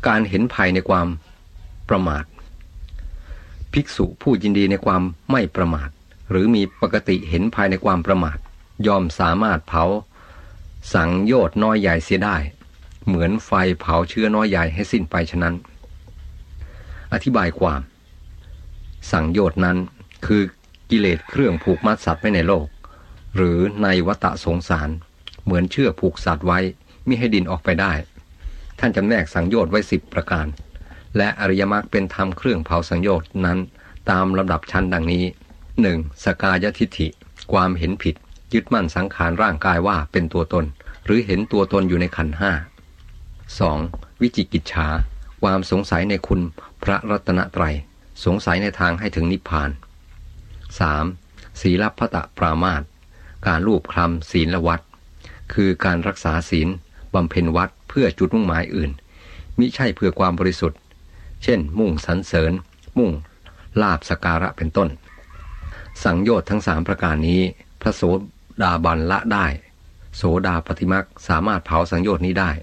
การเห็นภัยในความประมาทภิกษุผู้ยินดีในความไม่ประมาทหรือมีปกติเห็นภัยในความประมาทย่อมสามารถเผาสังโยชน์น้อยใหญ่เสียได้เหมือนไฟเผาเชื้อน้อยใหญ่ให้สิ้นไปฉะนั้นอธิบายความสังโยชน์นั้นคือกิเลสเครื่องผูกมัดสัตว์ไว้ในโลกหรือในวัฏสงสารเหมือนเชือกผูกสัตว์ไว้มิให้ดิ้นออกไปได้ท่านจำแนกสังโยชน์ไว้10ประการและอริยมรรคเป็นธรรมเครื่องเผาสังโยชน์นั้นตามลำดับชั้นดังนี้ 1. สกายทิฏฐิความเห็นผิดยึดมั่นสังขารร่างกายว่าเป็นตัวตนหรือเห็นตัวตนอยู่ในขันธ์ 5 2. วิจิกิจฉาความสงสัยในคุณพระรัตนตรัยสงสัยในทางให้ถึงนิพพาน 3. ศีลพัตตปรามาสการรูปคลำศีลวัดคือการรักษาศีลบำเพ็ญวัดเพื่อจุดมุ่งหมายอื่นมิใช่เพื่อความบริสุทธิ์เช่นมุ่งสรรเสริญมุ่งลาภสักการะเป็นต้นสังโยชน์ทั้ง3ประการนี้พระโสดาบันละได้โสดาปัตติมรรคสามารถเผาสังโยชน์นี้ได้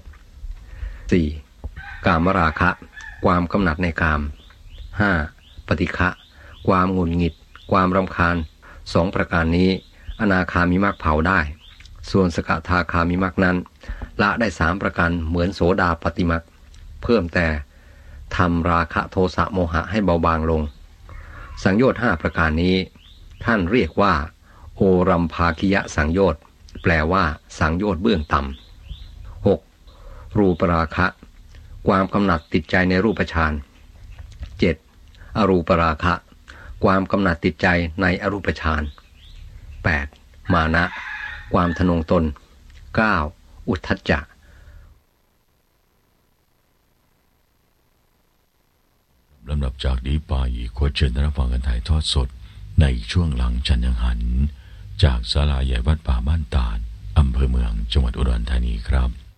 4. กามราคะความกำหนัดในกาม 5. ปฏิฆะความหงุดหงิดความรำคาญ2ประการนี้อนาคามิมรรคเผาได้ส่วนสกทาคามิมรรคนั้นละได้3ประการเหมือนโสดาปัตติมรรคเพิ่มแต่ทำราคะโทสะโมหะให้เบาบางลงสังโยชน์5ประการนี้ท่านเรียกว่าโอรัมภาคิยะสังโยชน์แปลว่าสังโยชน์เบื้องต่ำ 6. รูปราคะความกำหนัดติดใจในรูปฌาน 7. อรูปราคะความกำหนัดติดใจในอรูปฌาน 8. มานะความทะนงตน 9. อุทธัจจะลำดับจากนี้ไปขอเชิญท่านฟังการถ่ายทอดสดในช่วงหลังฉันยังหันจากศาลาใหญ่วัดป่าบ้านตาดอำเภอเมืองจังหวัดอุดรธานีครับ